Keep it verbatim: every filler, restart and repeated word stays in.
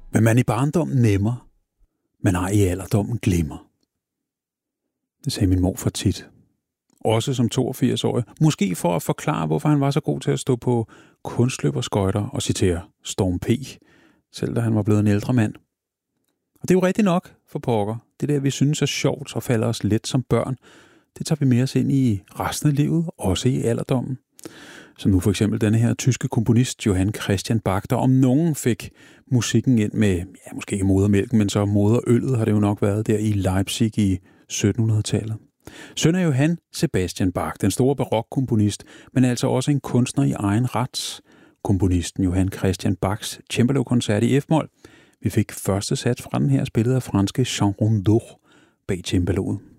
Hvad man i barndommen nemmer, man ej i alderdommen glemmer. Det sagde min morfar tit. Også som toogfirs-årig. Måske for at forklare, hvorfor han var så god til at stå på kunstløberskøjter og citere Storm P., selv da han var blevet en ældre mand. Og det er jo rigtigt nok for pokker. Det der, vi synes er sjovt og falder os let som børn, det tager vi med os ind i resten af livet, også i alderdommen. Så nu for eksempel denne her tyske komponist, Johann Christian Bach, der om nogen fik musikken ind med, ja, måske ikke modermælken, men så moderøllet har det jo nok været der i Leipzig i syttenhundredetallet. Søn af Johann Sebastian Bach, den store barokkomponist, men altså også en kunstner i egen ret. Komponisten Johann Christian Bachs cembalo-koncert i F-mol. Vi fik første sats fra den her, spillet af franske Jean Rondeau bag cembaloet.